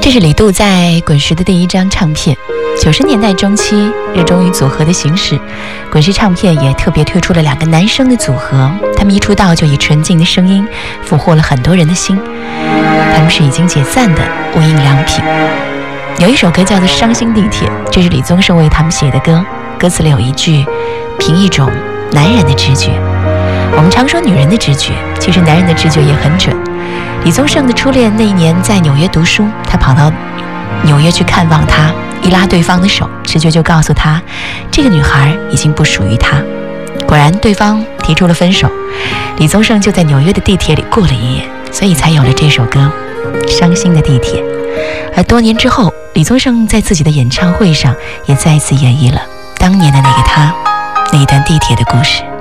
这是李杜在滚石的第一张唱片。90年代中期，热衷于组合的形式，滚石唱片也特别推出了2个男生的组合，他们一出道就以纯净的声音俘获了很多人的心。他们是已经解散的无印良品。有一首歌叫做《伤心地铁》，这是李宗盛为他们写的歌，歌词里有一句：凭一种男人的直觉。我们常说女人的直觉，其实男人的直觉也很准。李宗盛的初恋那一年在纽约读书，他跑到纽约去看望他，一拉对方的手，直觉就告诉他，这个女孩已经不属于他。果然对方提出了分手，李宗盛就在纽约的地铁里过了一夜，所以才有了这首歌《伤心的地铁》。而多年之后，李宗盛在自己的演唱会上也再次演绎了当年的那个他，那一段地铁的故事。